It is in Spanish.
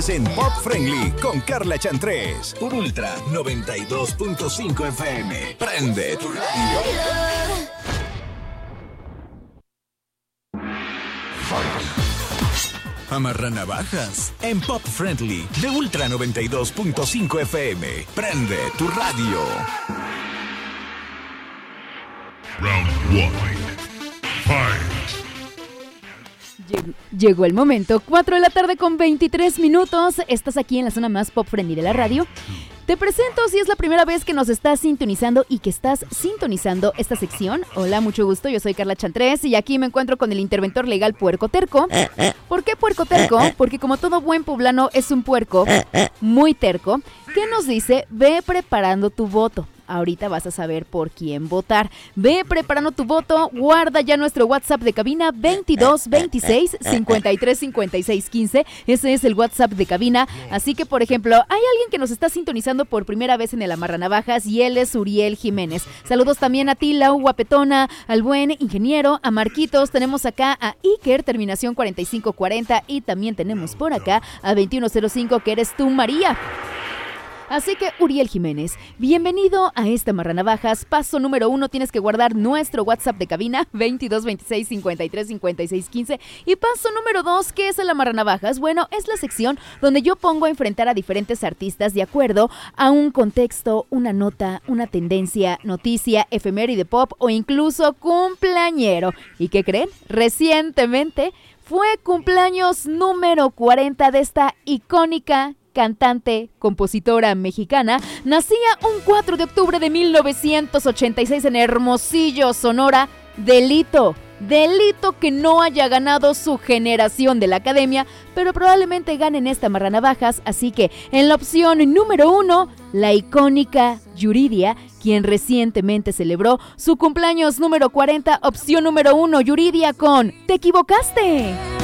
Estás en Pop Friendly con Carla Chantrés por Ultra 92.5 FM. Prende tu radio. Amarra navajas en Pop Friendly de Ultra 92.5 FM. Prende tu radio. Round 1. Fight. Llegó el momento, 4 de la tarde con 23 minutos. Estás aquí en la zona más pop friendly de la radio. Te presento si es la primera vez que nos estás sintonizando y que estás sintonizando esta sección. Hola, mucho gusto, yo soy Carla Chantrés y aquí me encuentro con el interventor legal Puerco Terco. ¿Por qué Puerco Terco? Porque como todo buen poblano es un puerco muy terco que nos dice, ve preparando tu voto. Ahorita vas a saber por quién votar. Ve preparando tu voto, guarda ya nuestro WhatsApp de cabina 22 26 53 56 15. Ese es el WhatsApp de cabina. Así que, por ejemplo, hay alguien que nos está sintonizando por primera vez en el Amarranavajas y él es Uriel Jiménez. Saludos también a ti, Lau Guapetona, al buen ingeniero, a Marquitos. Tenemos acá a Iker, terminación 4540, y también tenemos por acá a 2105, que eres tú, María. Así que, Uriel Jiménez, bienvenido a esta Amarranavajas. Paso número 1, tienes que guardar nuestro WhatsApp de cabina, 22 26 53 56 15. Y paso número 2, ¿qué es el Amarranavajas? Bueno, es la sección donde yo pongo a enfrentar a diferentes artistas de acuerdo a un contexto, una nota, una tendencia, noticia, efeméride pop o incluso cumpleañero. ¿Y qué creen? Recientemente fue cumpleaños número 40 de esta icónica cantante, compositora mexicana. Nacía un 4 de octubre de 1986 en Hermosillo, Sonora. Delito que no haya ganado su generación de la academia, pero probablemente ganen esta Amarranavajas. Así que en la opción número 1, la icónica Yuridia, quien recientemente celebró su cumpleaños número 40. Opción número 1, Yuridia con Te equivocaste.